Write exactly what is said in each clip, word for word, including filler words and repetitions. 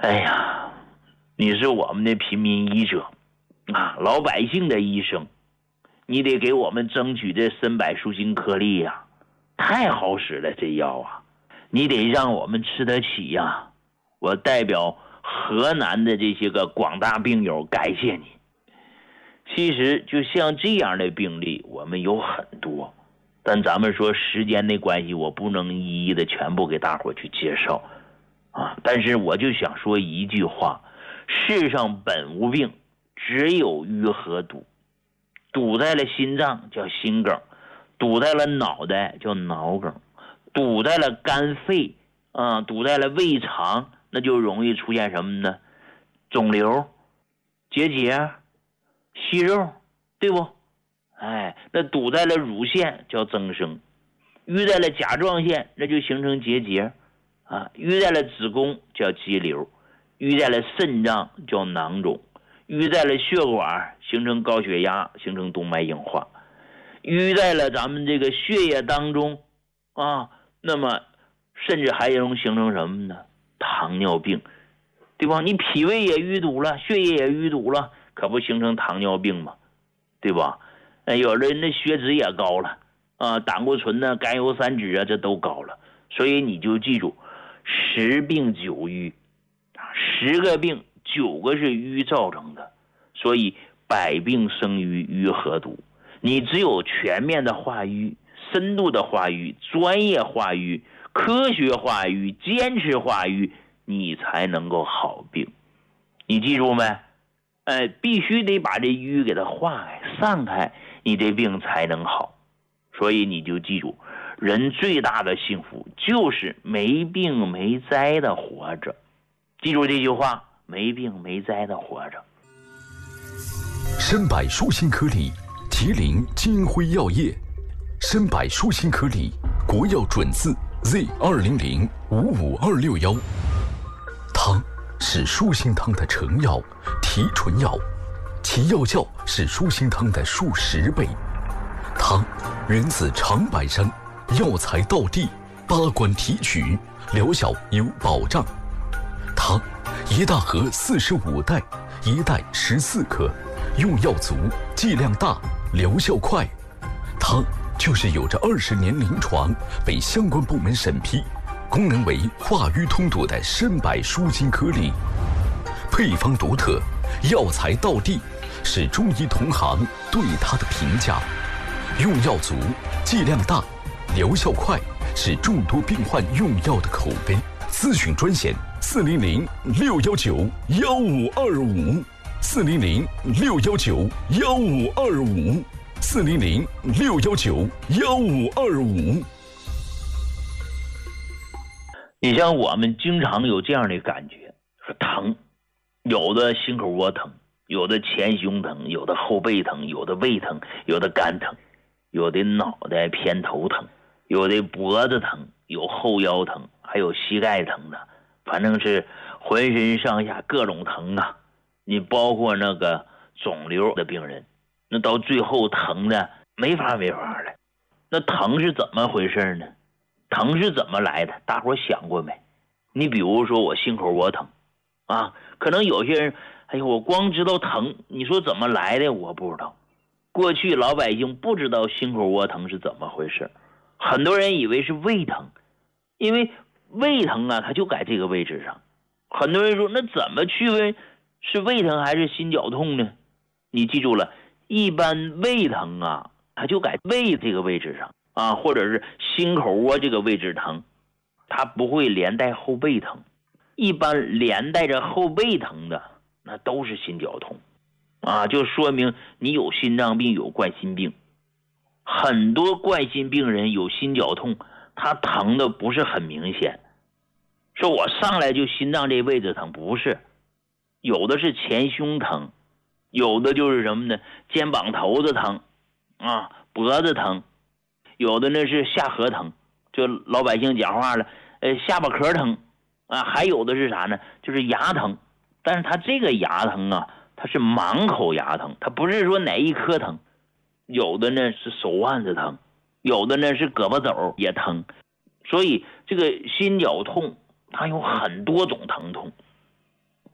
哎呀，你是我们的平民医者啊，老百姓的医生，你得给我们争取这参柏舒心颗粒呀、啊，太好使了这药啊，你得让我们吃得起呀、啊。我代表河南的这些个广大病友感谢你。其实就像这样的病例我们有很多，但咱们说时间的关系，我不能一一的全部给大伙去介绍啊。但是我就想说一句话，世上本无病，只有淤和堵。堵在了心脏叫心梗，堵在了脑袋叫脑梗，堵在了肝肺啊，堵在了胃肠，那就容易出现什么呢？肿瘤、结节、息肉，对不？哎，那堵在了乳腺叫增生，淤在了甲状腺那就形成结节啊，淤在了子宫叫肌瘤，淤在了肾脏叫囊肿，淤在了血管形成高血压，形成动脉硬化，淤在了咱们这个血液当中啊，那么甚至还能形成什么呢？糖尿病，对吧？你脾胃也淤堵了，血液也淤堵了，可不形成糖尿病吗？对吧？有的人的血脂也高了啊，胆固醇呢、甘油三酯啊，这都高了。所以你就记住，十病九淤，十个病九个是淤造成的。所以百病生于淤和堵，你只有全面的化瘀、深度的化瘀、专业化瘀、科学化瘀、坚持化瘀，你才能够好病。你记住没？哎，必须得把这瘀给它化开、散开，你这病才能好。所以你就记住，人最大的幸福就是没病没灾的活着。记住这句话，没病没灾的活着。 参柏舒心颗粒，吉林金辉药业。参柏舒心颗粒，国药准字 Z 二零零五五二六幺。汤是舒心汤的成药、提纯药，其药效是舒心汤的数十倍。汤源自长白山，药材到地，八关提取，疗效有保障。汤一大盒四十五袋，一袋十四克，用药足，剂量大，疗效快。汤就是有着二十年临床，被相关部门审批，功能为化瘀通堵的参柏舒心颗粒。配方独特，药材到地，是中医同行对它的评价。用药足，剂量大，疗效快，是众多病患用药的口碑。咨询专线四零零六幺九幺五二五，四零零六幺九幺五二五，四零零六幺九幺五二五。 你像我们经常有这样的感觉，说疼，有的心口窝疼，有的前胸疼，有的后背疼，有的胃疼，有的肝疼，有的脑袋偏头疼，有的脖子疼，有后腰疼，还有膝盖疼的，反正是浑身上下各种疼啊。你包括那个肿瘤的病人，那到最后疼的没法没法了。那疼是怎么回事呢？疼是怎么来的？大伙想过没？你比如说我心口窝疼啊，可能有些人，哎呦，我光知道疼，你说怎么来的我不知道。过去老百姓不知道心口窝疼是怎么回事，很多人以为是胃疼，因为胃疼啊，它就在这个位置上。很多人说，那怎么区分是胃疼还是心绞痛呢？你记住了，一般胃疼啊，它就在胃这个位置上啊，或者是心口窝这个位置疼，它不会连带后背疼。一般连带着后背疼的，那都是心绞痛啊，就说明你有心脏病，有冠心病。很多冠心病人有心绞痛，他疼的不是很明显，说我上来就心脏这位置疼，不是，有的是前胸疼，有的就是什么呢？肩膀头子疼啊，脖子疼，有的呢是下颌疼，就老百姓讲话了，呃，下巴壳疼啊，还有的是啥呢？就是牙疼，但是他这个牙疼啊，它是满口牙疼，它不是说哪一颗疼，有的呢是手腕子疼，有的呢是胳膊肘也疼，所以这个心绞痛它有很多种疼痛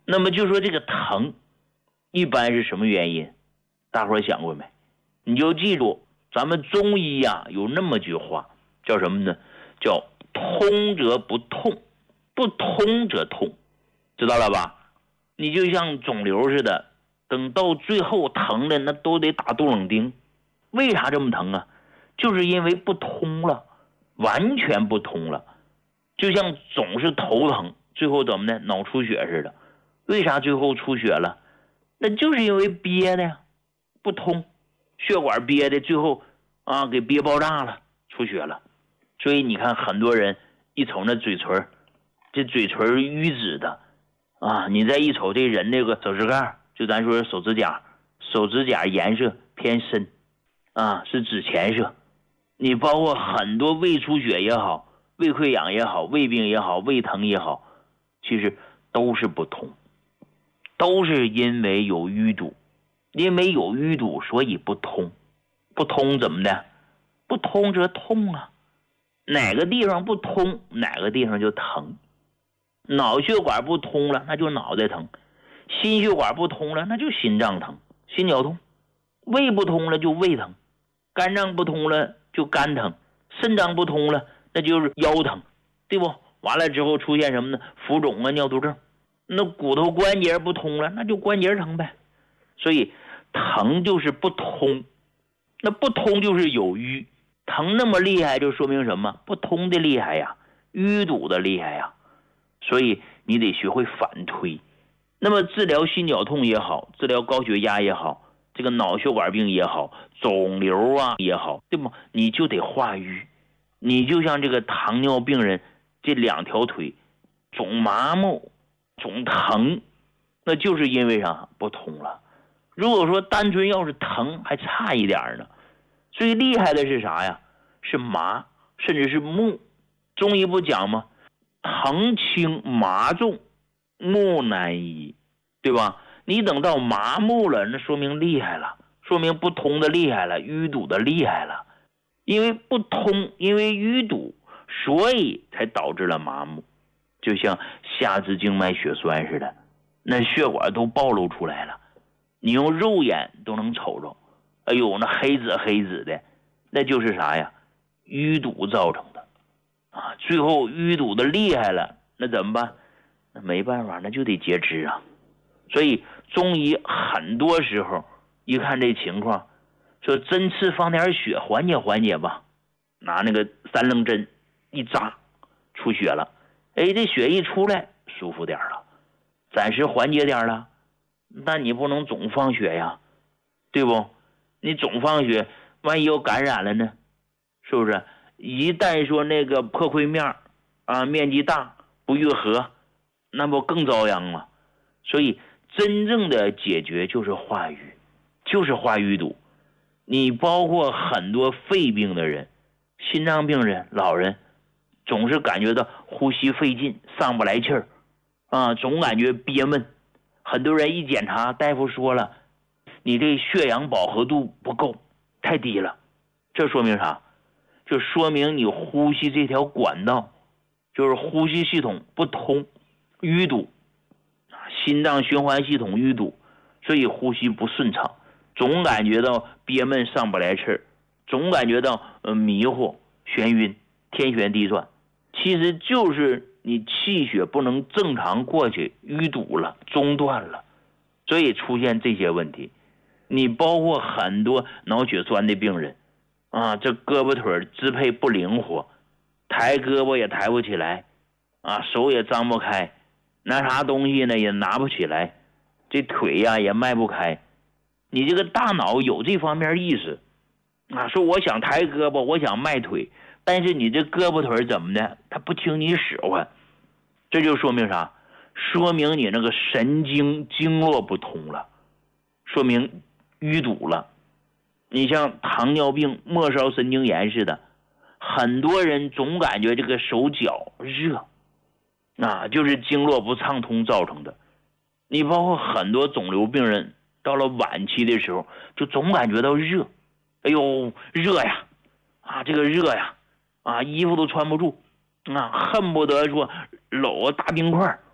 那么就说这个疼一般是什么原因，大伙想过没？你就记住咱们中医呀、啊、有那么句话叫什么呢？叫通则不痛，不通则痛，知道了吧？你就像肿瘤似的，等到最后疼的那都得打杜冷丁。为啥这么疼啊？就是因为不通了，完全不通了。就像总是头疼，最后怎么的脑出血似的。为啥最后出血了？那就是因为憋的呀，不通，血管憋的，最后啊给憋爆炸了，出血了。所以你看很多人一瞅那嘴唇，这嘴唇淤紫的啊，你再一瞅这人那个手指盖，就咱说手指甲，手指甲颜色偏深啊，是紫浅色。你包括很多胃出血也好，胃溃疡也好，胃病也好，胃疼也好，其实都是不通，都是因为有淤堵，因为有淤堵所以不通，不通怎么的？不通则痛啊，哪个地方不通，哪个地方就疼。脑血管不通了，那就脑袋疼；心血管不通了，那就心脏疼、心绞痛；胃不通了就胃疼，肝脏不通了就肝疼，肾脏不通了那就是腰疼，对不？完了之后出现什么呢？浮肿啊、尿毒症。那骨头关节不通了，那就关节疼呗。所以疼就是不通，那不通就是有淤。疼那么厉害就说明什么？不通的厉害呀，淤堵的厉害呀。所以你得学会反推。那么治疗心绞痛也好，治疗高血压也好，这个脑血管病也好，肿瘤啊也好，对吗？你就得化瘀。你就像这个糖尿病人，这两条腿总麻木总疼，那就是因为啥？不通了。如果说单纯要是疼还差一点呢。最厉害的是啥呀？是麻，甚至是木。中医不讲吗？疼轻麻重，木难医，对吧？你等到麻木了，那说明厉害了，说明不通的厉害了，淤堵的厉害了。因为不通，因为淤堵，所以才导致了麻木。就像下肢静脉血栓似的，那血管都暴露出来了，你用肉眼都能瞅着。哎呦，那黑紫黑紫的，那就是啥呀？淤堵造成的啊！最后淤堵的厉害了，那怎么办？那没办法，那就得截肢啊。所以中医很多时候一看这情况，说针刺放点血缓解缓解吧，拿那个三棱针一扎，出血了，哎，这血一出来舒服点了，暂时缓解点了，那你不能总放血呀，对不？你总放血，万一有感染了呢？是不是？一旦说那个破溃面啊面积大不愈合，那不更遭殃吗？所以真正的解决就是化瘀，就是化淤堵。你包括很多肺病的人、心脏病人、老人，总是感觉到呼吸费劲，上不来气儿啊，总感觉憋闷。很多人一检查，大夫说了，你这血氧饱和度不够，太低了。这说明啥？就说明你呼吸这条管道，就是呼吸系统不通，淤堵，心脏循环系统淤堵，所以呼吸不顺畅，总感觉到憋闷上不来气儿，总感觉到呃迷糊眩晕天旋地转，其实就是你气血不能正常过去，淤堵了中断了，所以出现这些问题。你包括很多脑血栓的病人啊，这胳膊腿支配不灵活，抬胳膊也抬不起来啊，手也张不开，拿啥东西呢也拿不起来，这腿呀也迈不开。你这个大脑有这方面意识啊，说我想抬胳膊，我想迈腿，但是你这胳膊腿怎么的，他不听你使唤。这就说明啥？说明你那个神经经络不通了，说明淤堵了。你像糖尿病、末梢神经炎似的，很多人总感觉这个手脚热啊，就是经络不畅通造成的。你包括很多肿瘤病人到了晚期的时候，就总感觉到热，哎呦热呀啊，这个热呀啊，衣服都穿不住啊，恨不得说搂个大冰块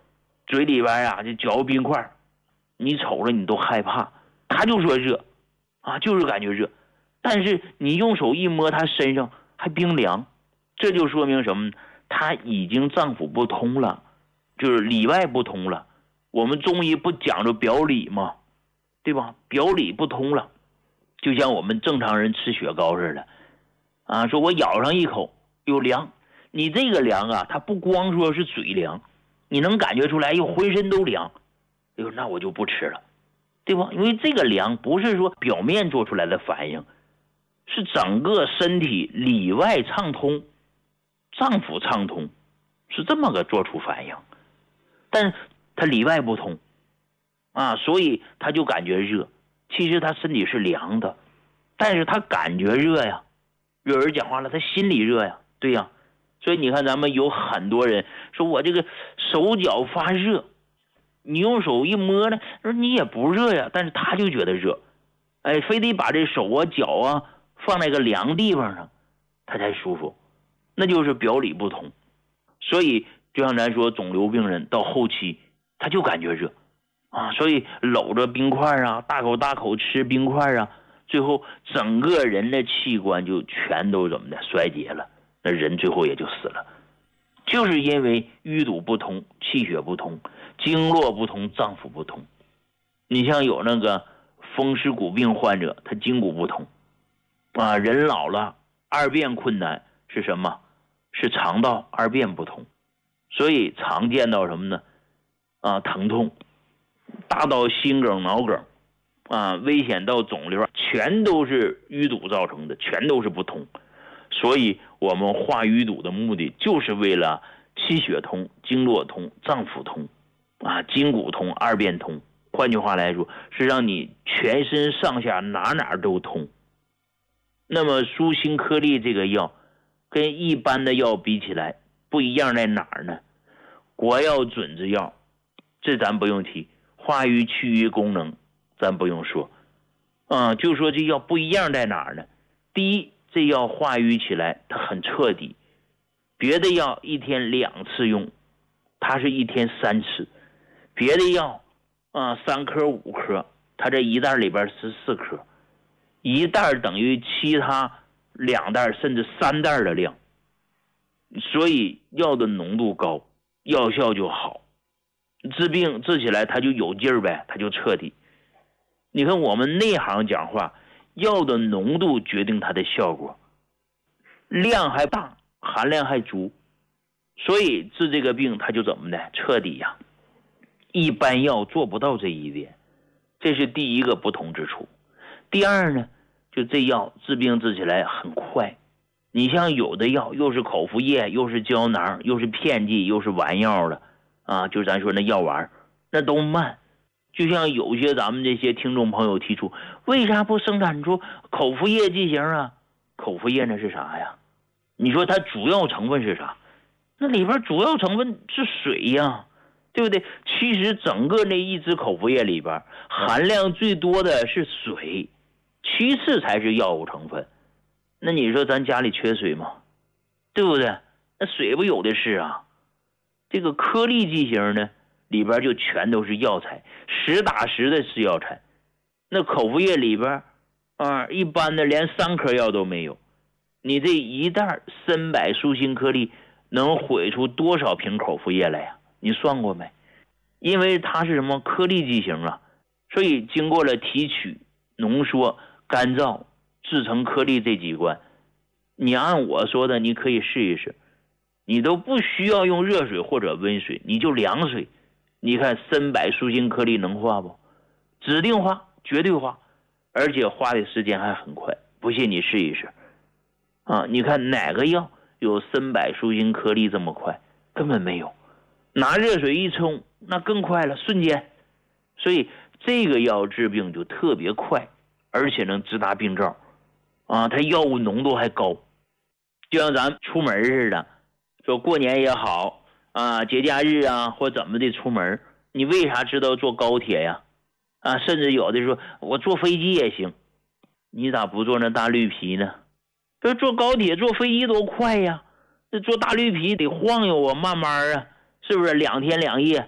嘴里边啊就嚼冰块，你瞅着你都害怕，他就说热啊，就是感觉热，但是你用手一摸他身上还冰凉，这就说明什么？他已经脏腑不通了，就是里外不通了。我们中医不讲究表里吗？对吧？表里不通了，就像我们正常人吃雪糕似的啊，说我咬上一口有凉，你这个凉啊，它不光说是嘴凉，你能感觉出来，又浑身都凉，哎呦，那我就不吃了，对吧？因为这个凉不是说表面做出来的反应，是整个身体里外畅通，脏腑畅通，是这么个做出反应，但是他里外不通啊，所以他就感觉热，其实他身体是凉的，但是他感觉热呀。有人讲话了，他心里热呀，对呀，所以你看咱们有很多人说我这个手脚发热，你用手一摸呢，说你也不热呀，但是他就觉得热，哎，非得把这手啊脚啊放在个凉地方上，他才舒服，那就是表里不通。所以就像咱说肿瘤病人到后期他就感觉热啊，所以搂着冰块啊，大口大口吃冰块啊，最后整个人的器官就全都怎么的衰竭了，那人最后也就死了，就是因为淤堵不通，气血不通，经络不通，脏腑不通。你像有那个风湿骨病患者，他筋骨不通啊，人老了二便困难是什么？是肠道二便不通，所以常见到什么呢？啊，疼痛，大到心梗、脑梗，啊，危险到肿瘤，全都是淤堵造成的，全都是不通。所以我们化淤堵的目的，就是为了气血通、经络通、脏腑通，啊，筋骨通、二便通。换句话来说，是让你全身上下哪哪都通。那么舒心颗粒这个药，跟一般的药比起来，不一样在哪儿呢？国药准子药，这咱不用提，化瘀去瘀功能咱不用说，啊、嗯，就说这药不一样在哪儿呢？第一，这药化瘀起来它很彻底，别的药一天两次用，它是一天三次，别的药啊、嗯、三颗五颗，它这一袋里边十四颗，一袋等于其他两袋甚至三袋的量，所以药的浓度高，药效就好，治病治起来它就有劲儿呗，它就彻底。你看我们内行讲话，药的浓度决定它的效果，量还大，含量还足，所以治这个病它就怎么的彻底呀、啊？一般药做不到这一点，这是第一个不同之处。第二呢，就这药治病治起来很快。你像有的药又是口服液，又是胶囊，又是片剂，又是丸药了啊，就咱说那药丸，那都慢。就像有些咱们这些听众朋友提出，为啥不生产出口服液剂型啊？口服液那是啥呀？你说它主要成分是啥？那里边主要成分是水呀，对不对？其实整个那一支口服液里边含量最多的是水，其次才是药物成分。那你说咱家里缺水吗？对不对？那水不有的是啊。这个颗粒剂型呢，里边就全都是药材，实打实的是药材。那口服液里边啊，一般的连三颗药都没有。你这一袋参柏舒心颗粒能毁出多少瓶口服液来呀？你算过没？因为它是什么颗粒剂型啊，所以经过了提取、浓缩、干燥、制成颗粒这几关，你按我说的，你可以试一试，你都不需要用热水或者温水，你就凉水，你看参柏舒心颗粒能化不？指定化，绝对化，而且花的时间还很快，不信你试一试啊！你看哪个药有参柏舒心颗粒这么快？根本没有。拿热水一冲，那更快了，瞬间。所以这个药治病就特别快，而且能直达病灶啊！它药物浓度还高，就像咱出门似的，说过年也好啊，节假日啊，或怎么的出门，你为啥知道坐高铁呀？啊，甚至有的说我坐飞机也行，你咋不坐那大绿皮呢？这坐高铁坐飞机多快呀，这坐大绿皮得晃悠啊，慢慢啊，是不是两天两夜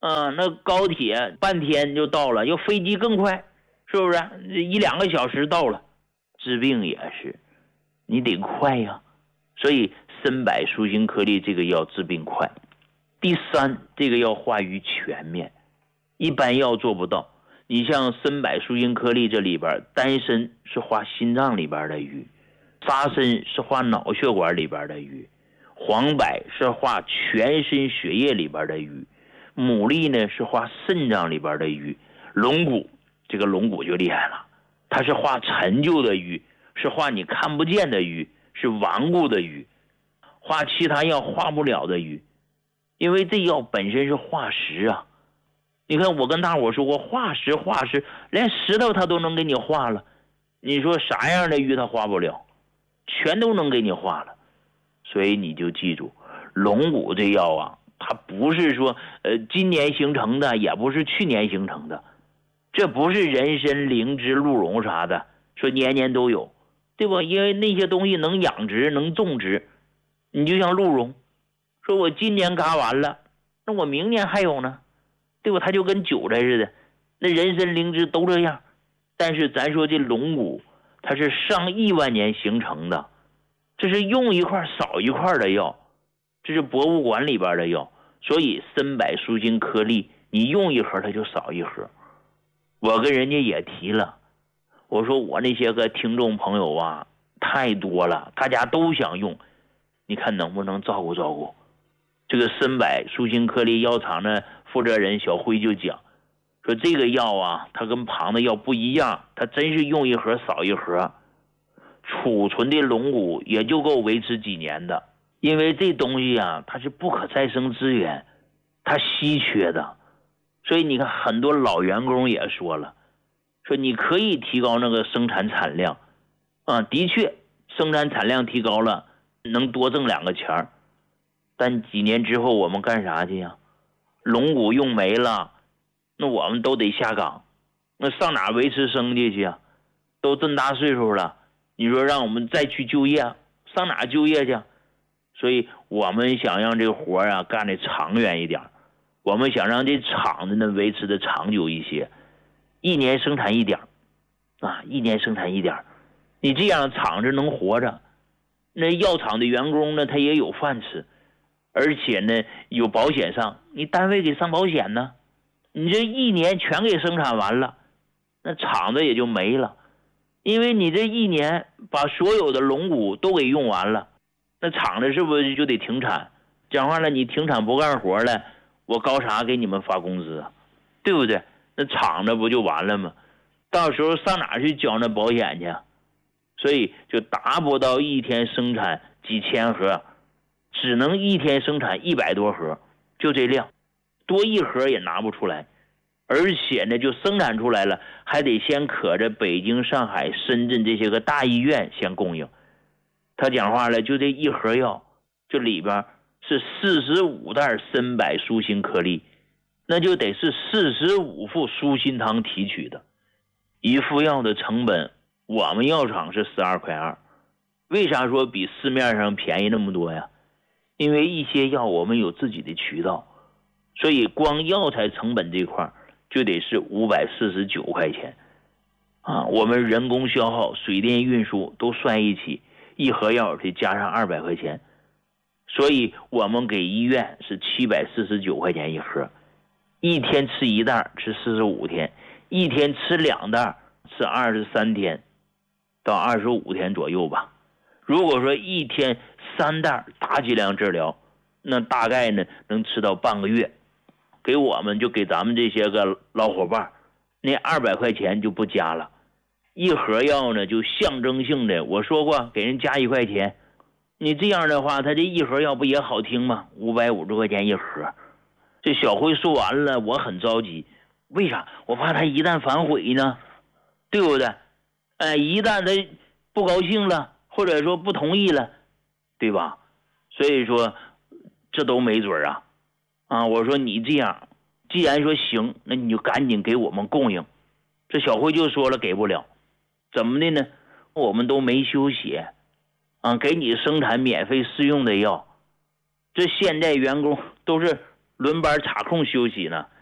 啊，那高铁半天就到了，要飞机更快，是不是？一两个小时到了。治病也是，你得快呀。所以参柏舒心颗粒这个药治病快。第三，这个药化瘀全面，一般药做不到。你像参柏舒心颗粒这里边，丹参是化心脏里边的瘀，沙参是化脑血管里边的瘀，黄柏是化全身血液里边的瘀，牡蛎呢是化肾脏里边的瘀，龙骨这个龙骨就厉害了，它是化陈旧的瘀，是化你看不见的瘀，是顽固的瘀，化其他药化不了的瘀。因为这药本身是化石啊，你看我跟大伙说过，化石化石连石头它都能给你化了，你说啥样的瘀它化不了，全都能给你化了。所以你就记住，龙骨这药啊，它不是说呃今年形成的，也不是去年形成的，这不是人参、灵芝、鹿茸啥的说年年都有，对吧？因为那些东西能养殖能种植，你就像鹿茸，说我今年嘎完了，那我明年还有呢，对吧？它就跟韭菜似的，那人参、灵芝都这样。但是咱说这龙骨，它是上亿万年形成的，这是用一块少一块的药，这是博物馆里边的药。所以参柏舒心颗粒，你用一盒它就少一盒。我跟人家也提了，我说我那些个听众朋友啊，太多了，大家都想用，你看能不能照顾照顾？这个参柏舒心颗粒药厂的负责人小辉就讲说，这个药啊，它跟旁的药不一样，它真是用一盒少一盒，储存的龙骨也就够维持几年的。因为这东西啊，它是不可再生资源，它稀缺的。所以你看很多老员工也说了，说你可以提高那个生产产量啊，的确生产产量提高了，能多挣两个钱儿。但几年之后我们干啥去呀？龙骨用没了，那我们都得下岗，那上哪维持生计去啊？都这么大岁数了，你说让我们再去就业，上哪就业去？所以我们想让这个活啊干得长远一点，我们想让这厂子呢维持的长久一些，一年生产一点啊，一年生产一点，你这样厂子能活着，那药厂的员工呢他也有饭吃，而且呢有保险上，你单位给上保险呢，你这一年全给生产完了，那厂子也就没了，因为你这一年把所有的龙骨都给用完了，那厂子是不是就得停产？讲话了，你停产不干活了，我搞啥给你们发工资啊？对不对？那厂子不就完了吗？到时候上哪去交那保险去？所以就达不到一天生产几千盒，只能一天生产一百多盒，就这量，多一盒也拿不出来。而且呢，就生产出来了，还得先可着北京、上海、深圳这些个大医院先供应。他讲话了，就这一盒药，这里边是四十五袋参柏舒心颗粒，那就得是四十五副舒心汤提取的。一副药的成本，我们药厂是十二块二，为啥说比市面上便宜那么多呀？因为一些药我们有自己的渠道，所以光药材成本这块就得是五百四十九块钱啊，我们人工消耗、水电运输都算一起，一盒药得加上二百块钱，所以我们给医院是七百四十九块钱一盒，一天吃一袋吃四十五天，一天吃两袋吃二十三天到二十五天左右吧。如果说一天三袋大剂量治疗，那大概呢能吃到半个月。给我们就给咱们这些个老伙伴，那二百块钱就不加了。一盒药呢就象征性的，我说过给人加一块钱，你这样的话，他这一盒药不也好听吗？五百五十块钱一盒。这小辉说完了，我很着急，为啥？我怕他一旦反悔呢，对不对？哎，一旦他不高兴了，或者说不同意了，对吧？所以说这都没准啊。啊，我说你这样，既然说行，那你就赶紧给我们供应。这小辉就说了，给不了。怎么的呢？我们都没休息啊，给你生产免费试用的药，这现在员工都是轮班插空休息呢。